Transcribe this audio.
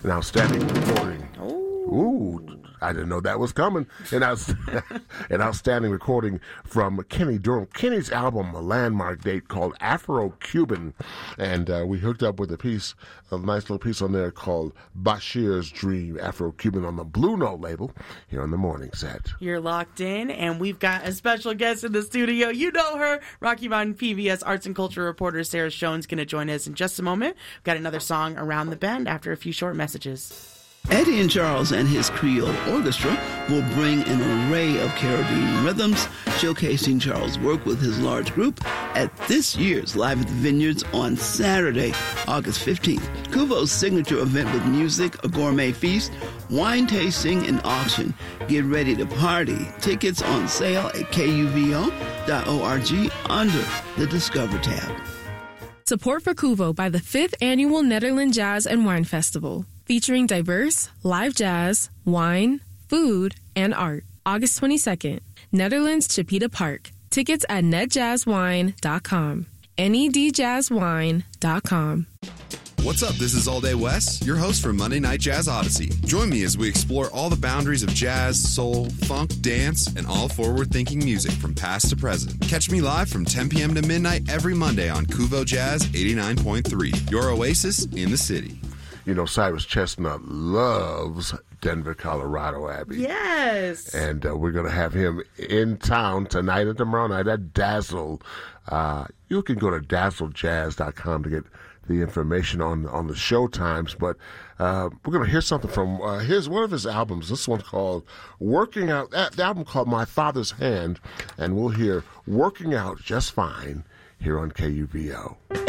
an outstanding recording. Ooh, I didn't know that was coming. An outstanding recording from Kenny Durham. Kenny's album, a landmark date called Afro-Cuban. And we hooked up with a nice little piece on there called Bashir's Dream, Afro-Cuban on the Blue Note label here on the Morning Set. You're locked in, and we've got a special guest in the studio. You know her, Rocky Mountain PBS arts and culture reporter Sarah Schoen's going to join us in just a moment. We've got another song, Around the Bend, after a few short messages. Eddie and Charles and his Creole Orchestra will bring an array of Caribbean rhythms, showcasing Charles' work with his large group at this year's Live at the Vineyards on Saturday, August 15th. Kuvo's signature event with music, a gourmet feast, wine tasting, and auction. Get ready to party. Tickets on sale at kuvo.org under the Discover tab. Support for Kuvo by the 5th Annual Netherlands Jazz and Wine Festival, featuring diverse live jazz, wine, food, and art. August 22nd, Netherlands Chipeta Park. Tickets at netjazzwine.com. nedjazzwine.com. What's up? This is All Day West, your host for Monday Night Jazz Odyssey. Join me as we explore all the boundaries of jazz, soul, funk, dance, and all forward-thinking music from past to present. Catch me live from 10 p.m. to midnight every Monday on Kuvo Jazz 89.3, your oasis in the city. You know, Cyrus Chestnut loves Denver, Colorado, Abby. Yes. And we're going to have him in town tonight and tomorrow night at Dazzle. You can go to dazzlejazz.com to get the information on the show times. But we're going to hear something from here's one of his albums. This one's called Working Out. The album called My Father's Hand. And we'll hear Working Out Just Fine here on KUVO.